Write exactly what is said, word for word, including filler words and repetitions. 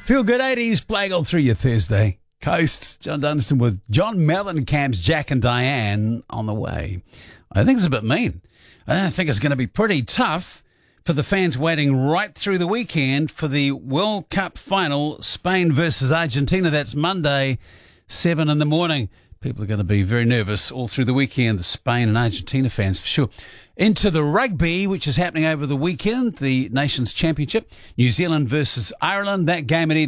Feel Good eighties playing all through your Thursday. Coast, John Dunstan with John Mellencamp's Jack and Diane on the way. I think it's a bit mean. I think it's going to be pretty tough for the fans waiting right through the weekend for the World Cup final, Spain versus Argentina. That's Monday, seven in the morning. People are going to be very nervous all through the weekend, the Spain and Argentina fans for sure. Into the rugby, which is happening over the weekend, the Nations Championship, New Zealand versus Ireland. That game at